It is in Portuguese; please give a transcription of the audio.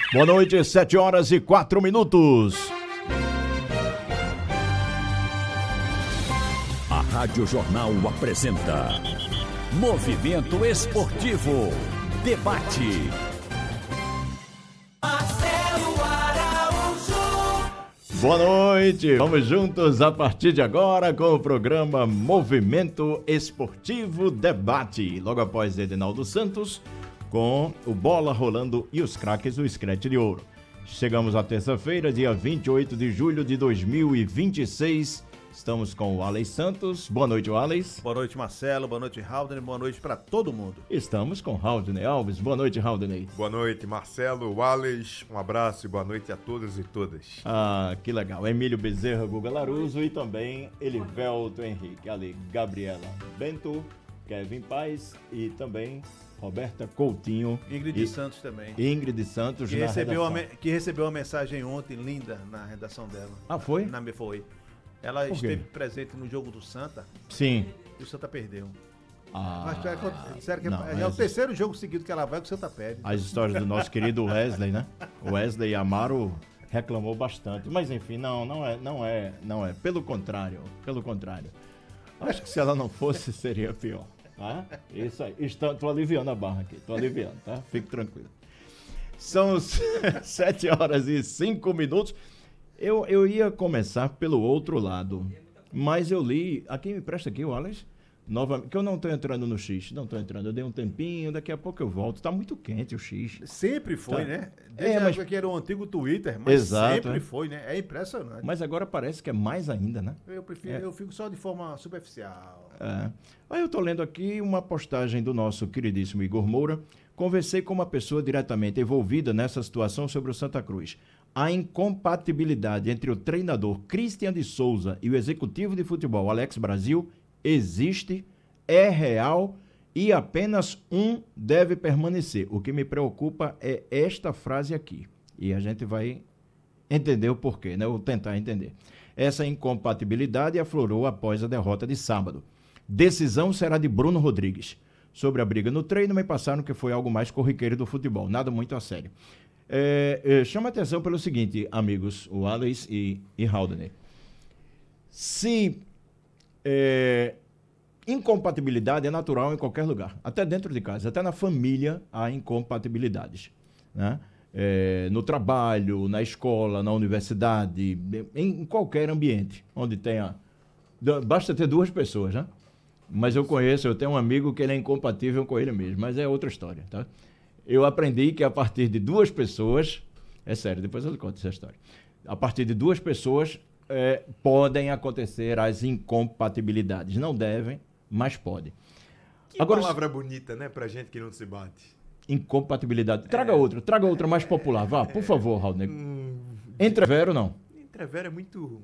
Boa noite, 7h04. A Rádio Jornal apresenta Movimento Esportivo. Debate. Marcelo Araújo. Boa noite, vamos juntos a partir de agora com o programa Movimento Esportivo Debate. Logo após Edinaldo Santos, com o Bola Rolando e os craques do Scratch de Ouro. Chegamos à terça-feira, dia 28 de julho de 2026. Estamos com o Alex Santos. Boa noite, Alex. Boa noite, Marcelo. Boa noite, Haldner. Boa noite para todo mundo. Estamos com Haldner Alves. Boa noite, Haldner. Boa noite, Marcelo, Alex. Um abraço e boa noite a todos e todas. Ah, que legal. Emílio Bezerra, Guga Laruso e também Elivelto Henrique. Ali, Gabriela Bento, Kevin Paz e também Roberta Coutinho. Ingrid Santos também. Ingrid Santos Que na recebeu, redação. que recebeu uma mensagem ontem linda na redação dela. Ah, foi? Foi. Ela Por quê? esteve presente no jogo do Santa Sim. e o Santa perdeu. Ah, Disseram que não, é o terceiro jogo seguido que ela vai que o Santa perde. as histórias do nosso querido Wesley, né? O Wesley Amaro reclamou bastante. Mas enfim, não é. Pelo contrário. Acho que se ela não fosse, seria pior. Tá? Isso aí. Tô aliviando a barra aqui. Tô aliviando, tá? Fique tranquilo. São 7h05. Eu ia começar pelo outro lado, mas eu li... Aqui, me presta aqui, o Alex, novamente, que eu não estou entrando no X. Não estou entrando, eu dei um tempinho, daqui a pouco eu volto. Está muito quente o X. Sempre foi, Tá. né? Desde a mas- época que era o antigo Twitter, mas Exato, sempre é. foi, né? É impressionante. Mas agora parece que é mais ainda, né? Eu prefiro, eu fico só de forma superficial. É. Aí eu estou lendo aqui uma postagem do nosso queridíssimo Igor Moura. Conversei com uma pessoa diretamente envolvida nessa situação sobre o Santa Cruz. A incompatibilidade entre o treinador Christian de Souza e o executivo de futebol Alex Brasil existe, é real e apenas um deve permanecer. O que me preocupa é esta frase aqui. E a gente vai entender o porquê, né? Ou tentar entender. Essa incompatibilidade aflorou após a derrota de sábado. Decisão será de Bruno Rodrigues. Sobre a briga no treino, me passaram que foi algo mais corriqueiro do futebol, nada muito a sério. Chama atenção pelo seguinte, amigos, o Alex e Haldner. Se incompatibilidade é natural em qualquer lugar, até dentro de casa, até na família há incompatibilidades, né? No trabalho, na escola, na universidade, em qualquer ambiente onde tenha... Basta ter duas pessoas, né? Mas eu tenho um amigo que ele é incompatível com ele mesmo, mas é outra história, tá? Eu aprendi que a partir de duas pessoas, é sério, depois eu conto essa história, a partir de duas pessoas podem acontecer as incompatibilidades. Não devem, mas podem. Que Agora, palavra bonita, né, pra gente que não se bate. incompatibilidade. Traga outra mais popular, vá, por favor, Raul. Entrevero, não. Entrevero é muito